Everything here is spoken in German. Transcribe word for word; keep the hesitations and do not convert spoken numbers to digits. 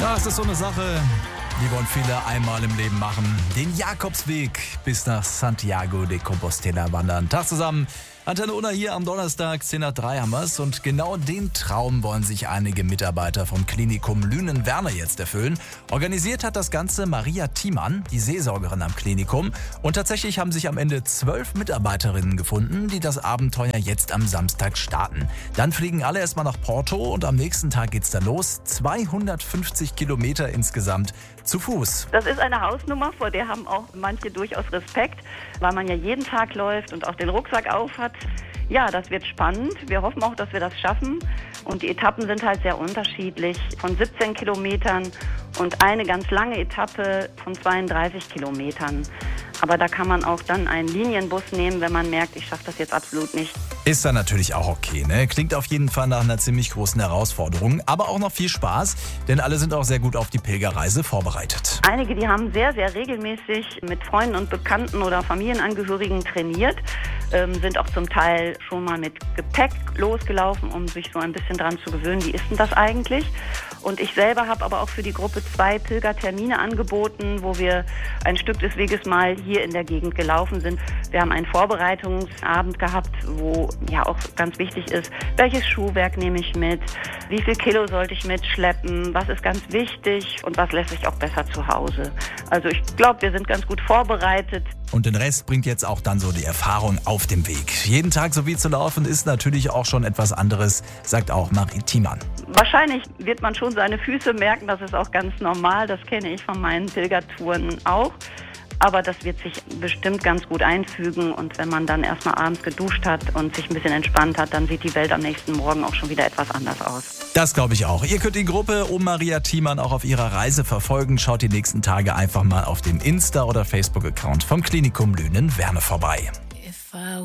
Das ist so eine Sache, die wollen viele einmal im Leben machen. Den Jakobsweg bis nach Santiago de Compostela wandern. Tag zusammen. Antenne Unna hier am Donnerstag, zehn nach drei haben wir's. Und genau den Traum wollen sich einige Mitarbeiter vom Klinikum Lünen-Werne jetzt erfüllen. Organisiert hat das Ganze Maria Thiemann, die Seelsorgerin am Klinikum. Und tatsächlich haben sich am Ende zwölf Mitarbeiterinnen gefunden, die das Abenteuer jetzt am Samstag starten. Dann fliegen alle erstmal nach Porto und am nächsten Tag geht's dann los. zweihundertfünfzig Kilometer insgesamt zu Fuß. Das ist eine Hausnummer, vor der haben auch manche durchaus Respekt, weil man ja jeden Tag läuft und auch den Rucksack auf hat. Ja, das wird spannend. Wir hoffen auch, dass wir das schaffen. Und die Etappen sind halt sehr unterschiedlich. Von siebzehn Kilometern und eine ganz lange Etappe von zweiunddreißig Kilometern. Aber da kann man auch dann einen Linienbus nehmen, wenn man merkt, ich schaffe das jetzt absolut nicht. Ist dann natürlich auch okay, ne? Klingt auf jeden Fall nach einer ziemlich großen Herausforderung, aber auch noch viel Spaß, denn alle sind auch sehr gut auf die Pilgerreise vorbereitet. Einige, die haben sehr, sehr regelmäßig mit Freunden und Bekannten oder Familienangehörigen trainiert, ähm, sind auch zum Teil schon mal mit Gepäck losgelaufen, um sich so ein bisschen dran zu gewöhnen, wie ist denn das eigentlich? Und ich selber habe aber auch für die Gruppe zwei Pilgertermine angeboten, wo wir ein Stück des Weges mal hier in der Gegend gelaufen sind. Wir haben einen Vorbereitungsabend gehabt, wo ja auch ganz wichtig ist, welches Schuhwerk nehme ich mit, wie viel Kilo sollte ich mitschleppen, was ist ganz wichtig und was lässt sich auch besser zu Hause. Also ich glaube, wir sind ganz gut vorbereitet. Und den Rest bringt jetzt auch dann so die Erfahrung auf dem Weg. Jeden Tag so wie zu laufen ist natürlich auch schon etwas anderes, sagt auch Marie Thiemann. Wahrscheinlich wird man schon seine Füße merken, das ist auch ganz normal, das kenne ich von meinen Pilgertouren auch. Aber das wird sich bestimmt ganz gut einfügen und wenn man dann erstmal abends geduscht hat und sich ein bisschen entspannt hat, dann sieht die Welt am nächsten Morgen auch schon wieder etwas anders aus. Das glaube ich auch. Ihr könnt die Gruppe um Maria Thiemann auch auf ihrer Reise verfolgen. Schaut die nächsten Tage einfach mal auf dem Insta- oder Facebook-Account vom Klinikum Lünen-Werne vorbei.